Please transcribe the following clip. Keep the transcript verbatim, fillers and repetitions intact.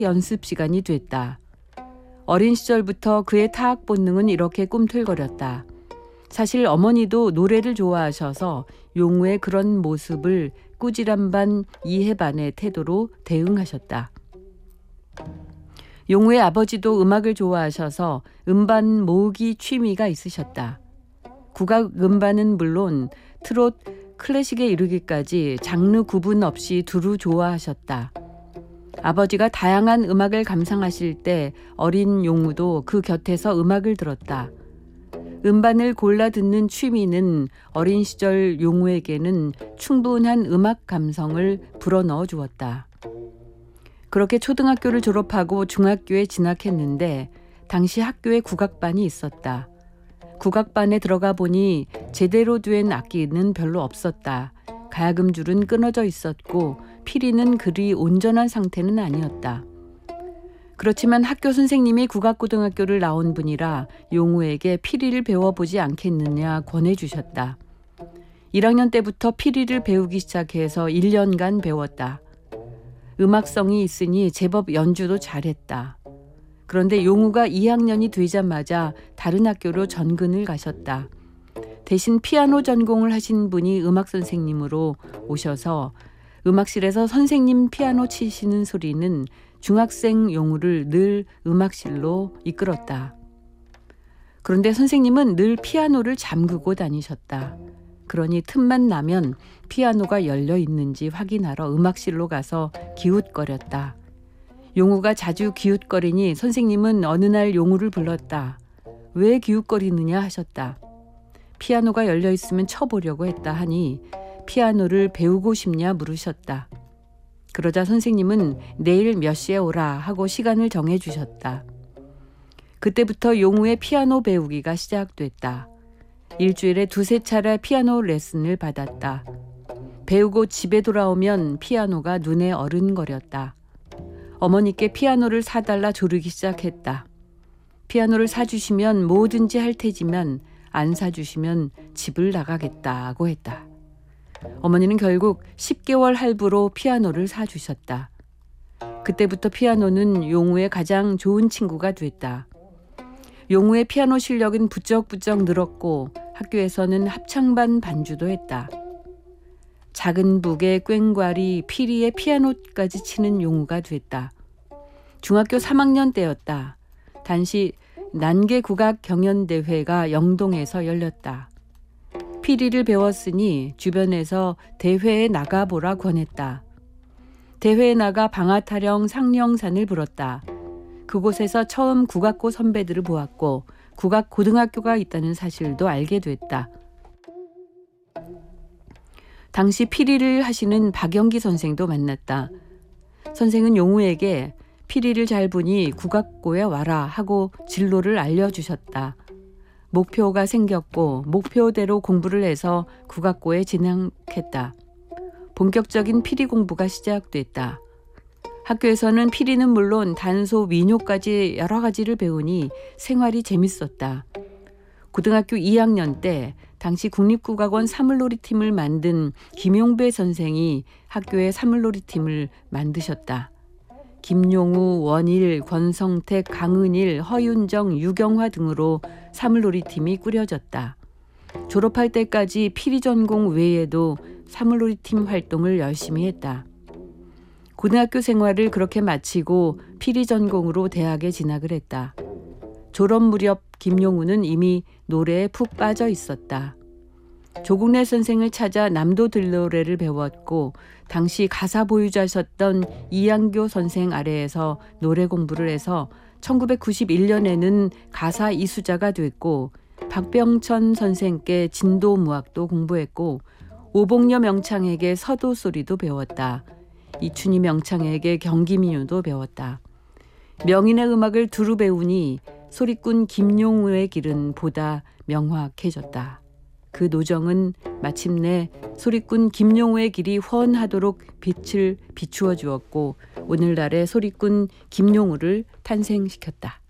연습 시간이 됐다. 어린 시절부터 그의 타악 본능은 이렇게 꿈틀거렸다. 사실 어머니도 노래를 좋아하셔서 용우의 그런 모습을 꾸지람 반 이해 반의 태도로 대응하셨다. 용우의 아버지도 음악을 좋아하셔서 음반 모으기 취미가 있으셨다. 국악 음반은 물론 트롯, 클래식에 이르기까지 장르 구분 없이 두루 좋아하셨다. 아버지가 다양한 음악을 감상하실 때 어린 용우도 그 곁에서 음악을 들었다. 음반을 골라 듣는 취미는 어린 시절 용우에게는 충분한 음악 감성을 불어넣어 주었다. 그렇게 초등학교를 졸업하고 중학교에 진학했는데 당시 학교에 국악반이 있었다. 국악반에 들어가 보니 제대로 된 악기는 별로 없었다. 가야금줄은 끊어져 있었고 피리는 그리 온전한 상태는 아니었다. 그렇지만 학교 선생님이 국악고등학교를 나온 분이라 용우에게 피리를 배워보지 않겠느냐 권해주셨다. 일 학년 때부터 피리를 배우기 시작해서 일 년간 배웠다. 음악성이 있으니 제법 연주도 잘했다. 그런데 용우가 이 학년이 되자마자 다른 학교로 전근을 가셨다. 대신 피아노 전공을 하신 분이 음악 선생님으로 오셔서 음악실에서 선생님 피아노 치시는 소리는 중학생 용우를 늘 음악실로 이끌었다. 그런데 선생님은 늘 피아노를 잠그고 다니셨다. 그러니 틈만 나면 피아노가 열려 있는지 확인하러 음악실로 가서 기웃거렸다. 용우가 자주 기웃거리니 선생님은 어느 날 용우를 불렀다. 왜 기웃거리느냐 하셨다. 피아노가 열려 있으면 쳐보려고 했다 하니 피아노를 배우고 싶냐 물으셨다. 그러자 선생님은 내일 몇 시에 오라 하고 시간을 정해 주셨다. 그때부터 용우의 피아노 배우기가 시작됐다. 일주일에 두세 차례 피아노 레슨을 받았다. 배우고 집에 돌아오면 피아노가 눈에 어른거렸다. 어머니께 피아노를 사달라 조르기 시작했다. 피아노를 사주시면 뭐든지 할 테지만 안 사주시면 집을 나가겠다고 했다. 어머니는 결국 십 개월 할부로 피아노를 사주셨다. 그때부터 피아노는 용우의 가장 좋은 친구가 됐다. 용우의 피아노 실력은 부쩍부쩍 늘었고 학교에서는 합창반 반주도 했다. 작은 북의 꽹과리, 피리의 피아노까지 치는 용우가 됐다. 중학교 삼 학년 때였다. 단시 난계국악 경연대회가 영동에서 열렸다. 피리를 배웠으니 주변에서 대회에 나가보라 권했다. 대회에 나가 방아타령 상령산을 불었다. 그곳에서 처음 국악고 선배들을 보았고 국악고등학교가 있다는 사실도 알게 됐다. 당시 피리를 하시는 박영기 선생도 만났다. 선생은 용우에게 피리를 잘 보니 국악고에 와라 하고 진로를 알려주셨다. 목표가 생겼고 목표대로 공부를 해서 국악고에 진학했다. 본격적인 피리 공부가 시작됐다. 학교에서는 피리는 물론 단소, 민요까지 여러 가지를 배우니 생활이 재밌었다. 고등학교 이 학년 때 당시 국립국악원 사물놀이팀을 만든 김용배 선생이 학교의 사물놀이팀을 만드셨다. 김용우, 원일, 권성택, 강은일, 허윤정, 유경화 등으로 사물놀이팀이 꾸려졌다. 졸업할 때까지 피리 전공 외에도 사물놀이팀 활동을 열심히 했다. 고등학교 생활을 그렇게 마치고 피리 전공으로 대학에 진학을 했다. 졸업 무렵 김용우는 이미 노래에 푹 빠져 있었다. 조국래 선생을 찾아 남도 들노래를 배웠고 당시 가사 보유자셨던 이양교 선생 아래에서 노래 공부를 해서 천구백구십일 년에는 가사 이수자가 됐고 박병천 선생께 진도무학도 공부했고 오복녀 명창에게 서도소리도 배웠다. 이춘희 명창에게 경기민요도 배웠다. 명인의 음악을 두루 배우니 소리꾼 김용우의 길은 보다 명확해졌다. 그 노정은 마침내 소리꾼 김용우의 길이 훤하도록 빛을 비추어 주었고 오늘날의 소리꾼 김용우를 탄생시켰다.